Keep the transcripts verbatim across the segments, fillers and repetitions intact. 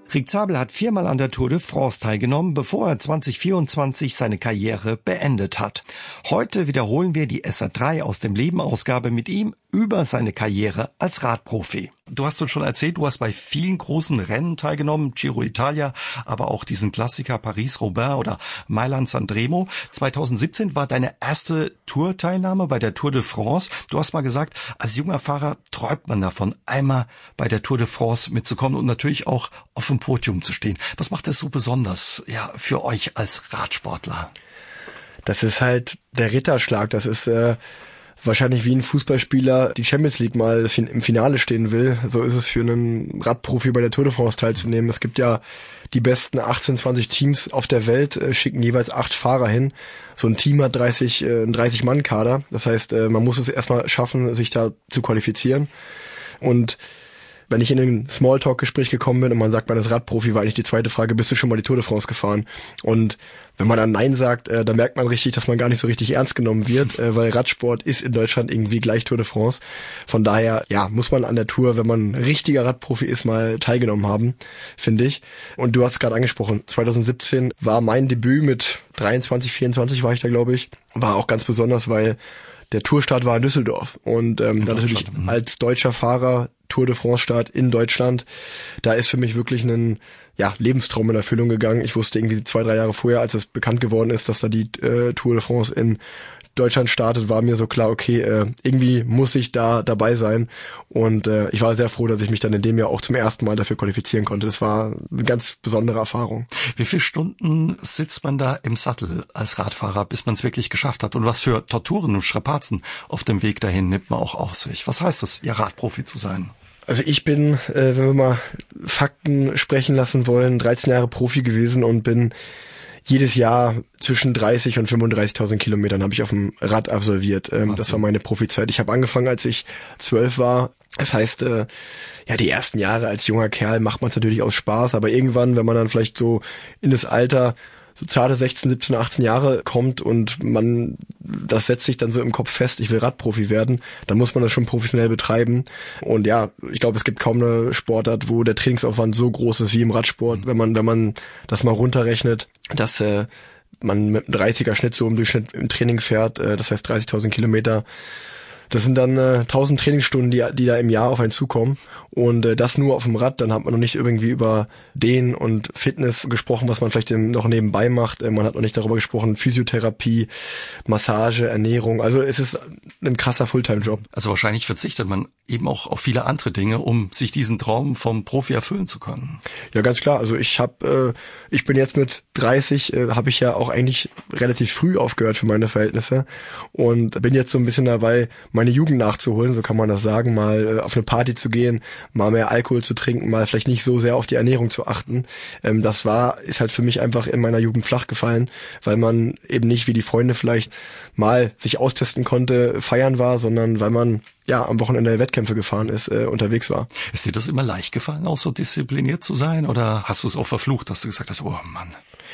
Rick Zabel hat viermal an der Tour de France teilgenommen, bevor er zwanzig vierundzwanzig seine Karriere beendet hat. Heute wiederholen wir die S R drei aus dem Leben Ausgabe mit ihm über seine Karriere als Radprofi. Du hast uns schon erzählt, du hast bei vielen großen Rennen teilgenommen, Giro Italia, aber auch diesen Klassiker Paris-Roubaix oder Mailand-San Remo. zweitausendsiebzehn war deine erste Tourteilnahme bei der Tour de France. Du hast mal gesagt, als junger Fahrer träumt man davon, einmal bei der Tour de France mitzukommen und natürlich auch auf dem Podium zu stehen. Was macht es so besonders, ja, für euch als Radsportler? Das ist halt der Ritterschlag. Das ist äh, wahrscheinlich wie ein Fußballspieler die Champions League mal im Finale stehen will. So ist es für einen Radprofi bei der Tour de France teilzunehmen. Es gibt ja die besten achtzehn, zwanzig Teams auf der Welt, äh, schicken jeweils acht Fahrer hin. So ein Team hat dreißig, äh, einen dreißig-Mann-Kader. Das heißt, äh, man muss es erstmal schaffen, sich da zu qualifizieren. Und wenn ich in ein Smalltalk-Gespräch gekommen bin und man sagt, man ist Radprofi, war eigentlich die zweite Frage, bist du schon mal die Tour de France gefahren? Und wenn man dann Nein sagt, äh, dann merkt man richtig, dass man gar nicht so richtig ernst genommen wird, äh, weil Radsport ist in Deutschland irgendwie gleich Tour de France. Von daher, ja, muss man an der Tour, wenn man ein richtiger Radprofi ist, mal teilgenommen haben, finde ich. Und du hast es gerade angesprochen, zweitausendsiebzehn war mein Debüt mit dreiundzwanzig, vierundzwanzig war ich da, glaube ich. War auch ganz besonders, weil der Tourstart war in Düsseldorf. Und ähm, da natürlich als deutscher Fahrer Tour de France Start in Deutschland, da ist für mich wirklich ein ja, Lebenstraum in Erfüllung gegangen. Ich wusste irgendwie zwei, drei Jahre vorher, als es bekannt geworden ist, dass da die äh, Tour de France in Deutschland startet, war mir so klar, okay, äh, irgendwie muss ich da dabei sein. Und äh, ich war sehr froh, dass ich mich dann in dem Jahr auch zum ersten Mal dafür qualifizieren konnte. Das war eine ganz besondere Erfahrung. Wie viele Stunden sitzt man da im Sattel als Radfahrer, bis man es wirklich geschafft hat? Und was für Torturen und Strapazen auf dem Weg dahin nimmt man auch auf sich? Was heißt es, ja, Radprofi zu sein? Also ich bin, äh, wenn wir mal Fakten sprechen lassen wollen, dreizehn Jahre Profi gewesen und bin jedes Jahr zwischen dreißig und fünfunddreißigtausend Kilometern habe ich auf dem Rad absolviert. Ähm, das war meine Profizeit. Ich habe angefangen, als ich zwölf war. Das heißt, äh, ja, die ersten Jahre als junger Kerl macht man es natürlich aus Spaß, aber irgendwann, wenn man dann vielleicht so in das Alter so zarte sechzehn, siebzehn, achtzehn Jahre kommt und man, das setzt sich dann so im Kopf fest, ich will Radprofi werden, dann muss man das schon professionell betreiben. Und ja, ich glaube, es gibt kaum eine Sportart, wo der Trainingsaufwand so groß ist wie im Radsport, wenn man, wenn man das mal runterrechnet, dass äh, man mit einem dreißiger Schnitt so im Durchschnitt im Training fährt, äh, das heißt dreißigtausend Kilometer. Das sind dann äh, tausend Trainingsstunden, die die da im Jahr auf einen zukommen und äh, das nur auf dem Rad. Dann hat man noch nicht irgendwie über Dehnen und Fitness gesprochen, was man vielleicht noch nebenbei macht. Äh, man hat noch nicht darüber gesprochen, Physiotherapie, Massage, Ernährung. Also es ist ein krasser Fulltime-Job. Also wahrscheinlich verzichtet man eben auch auf viele andere Dinge, um sich diesen Traum vom Profi erfüllen zu können. Ja, ganz klar. Also ich habe, äh, ich bin jetzt mit dreißig, äh, habe ich ja auch eigentlich relativ früh aufgehört für meine Verhältnisse und bin jetzt so ein bisschen dabei, meine Jugend nachzuholen, so kann man das sagen, mal äh, auf eine Party zu gehen, mal mehr Alkohol zu trinken, mal vielleicht nicht so sehr auf die Ernährung zu achten. Ähm, das war, ist halt für mich einfach in meiner Jugend flach gefallen, weil man eben nicht wie die Freunde vielleicht mal sich austesten konnte, feiern war, sondern weil man ja am Wochenende Wettkämpfe gefahren ist, äh, unterwegs war. Ist dir das immer leicht gefallen, auch so diszipliniert zu sein, oder hast du es auch verflucht, dass du gesagt hast, oh Mann?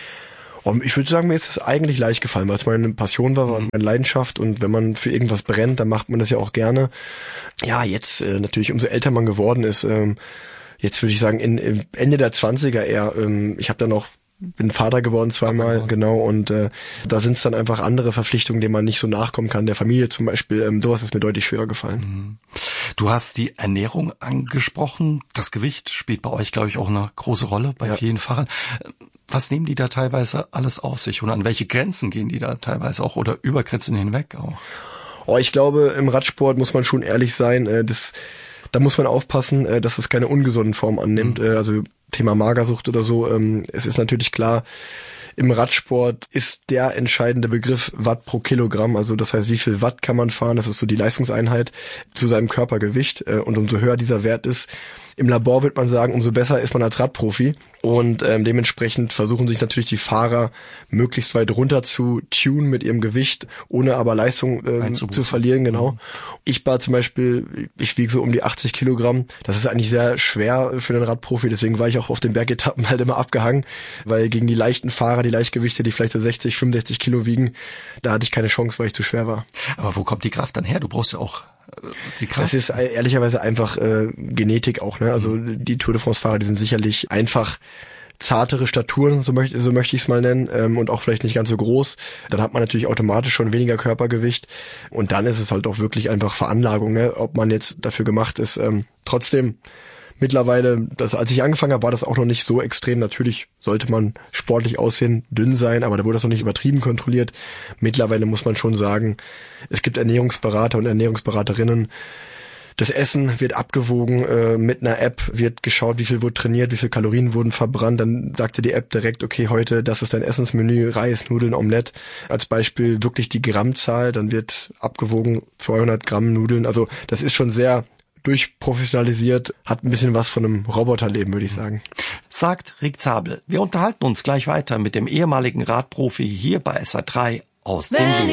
Und ich würde sagen, mir ist es eigentlich leicht gefallen, weil es meine Passion war, war meine Leidenschaft und wenn man für irgendwas brennt, dann macht man das ja auch gerne. Ja, jetzt äh, natürlich, umso älter man geworden ist, ähm, jetzt würde ich sagen, in, in Ende der Zwanziger eher, ähm, ich habe dann auch bin Vater geworden zweimal, oh. genau, und äh, da sind es dann einfach andere Verpflichtungen, denen man nicht so nachkommen kann, der Familie zum Beispiel, ähm, sowas ist mir deutlich schwerer gefallen. Du hast die Ernährung angesprochen, das Gewicht spielt bei euch, glaube ich, auch eine große Rolle bei ja. vielen Fahrern. Was nehmen die da teilweise alles auf sich und an welche Grenzen gehen die da teilweise auch oder über Grenzen hinweg auch? Oh, ich glaube, im Radsport muss man schon ehrlich sein, äh, das, da muss man aufpassen, äh, dass es keine ungesunden Form annimmt, mhm. äh, also Thema Magersucht oder so. Ähm, es ist natürlich klar, im Radsport ist der entscheidende Begriff Watt pro Kilogramm, also das heißt, wie viel Watt kann man fahren, das ist so die Leistungseinheit zu seinem Körpergewicht äh, und umso höher dieser Wert ist, im Labor wird man sagen, umso besser ist man als Radprofi und ähm, dementsprechend versuchen sich natürlich die Fahrer möglichst weit runter zu tunen mit ihrem Gewicht, ohne aber Leistung ähm, zu verlieren, genau. Mhm. Ich war zum Beispiel, ich wiege so um die achtzig Kilogramm, das ist eigentlich sehr schwer für den Radprofi, deswegen war ich auch auf den Bergetappen halt immer abgehangen, weil gegen die leichten Fahrer, die Leichtgewichte, die vielleicht so sechzig, fünfundsechzig Kilo wiegen, da hatte ich keine Chance, weil ich zu schwer war. Aber wo kommt die Kraft dann her? Du brauchst ja auch die Kraft. Das ist ehrlicherweise einfach äh, Genetik auch, ne? Also die Tour de France-Fahrer, die sind sicherlich einfach zartere Staturen, so möchte, so möchte ich es mal nennen, ähm, und auch vielleicht nicht ganz so groß. Dann hat man natürlich automatisch schon weniger Körpergewicht und dann ist es halt auch wirklich einfach Veranlagung, ne? Ob man jetzt dafür gemacht ist. Ähm, trotzdem, mittlerweile, das, als ich angefangen habe, war das auch noch nicht so extrem. Natürlich sollte man sportlich aussehen, dünn sein, aber da wurde das noch nicht übertrieben kontrolliert. Mittlerweile muss man schon sagen, es gibt Ernährungsberater und Ernährungsberaterinnen. Das Essen wird abgewogen, äh, mit einer App wird geschaut, wie viel wurde trainiert, wie viel Kalorien wurden verbrannt. Dann sagte die App direkt, okay, heute, das ist dein Essensmenü, Reis, Nudeln, Omelette. Als Beispiel wirklich die Grammzahl, dann wird abgewogen zweihundert Gramm Nudeln. Also das ist schon sehr durchprofessionalisiert, hat ein bisschen was von einem Roboterleben, würde ich sagen. Sagt Rick Zabel. Wir unterhalten uns gleich weiter mit dem ehemaligen Radprofi hier bei S R drei aus dem Leben.